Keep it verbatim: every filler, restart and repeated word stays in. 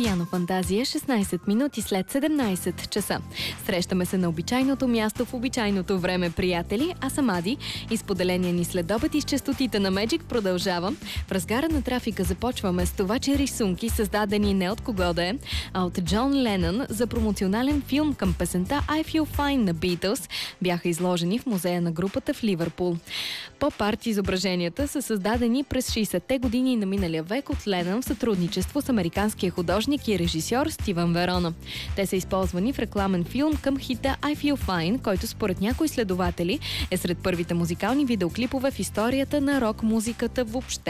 Пиано фантазия, шестнайсет минути след седемнайсет часа. Срещаме се на обичайното място в обичайното време, приятели. Аз съм Ади и споделения ни следобед из честотите на Magic продължава. В разгара на трафика започваме с това, че рисунки, създадени не от кого да е, а от Джон Ленън за промоционален филм към песента I Feel Fine на Beatles, бяха изложени в музея на групата в Ливърпул. Поп-арт изображенията са създадени през шейсетте години на миналия век от Ленън в сътрудничество с американския художник и режисьор Стивън Верона. Те са използвани в рекламен филм към хита I Feel Fine, който според някои следователи е сред първите музикални видеоклипове в историята на рок-музиката въобще.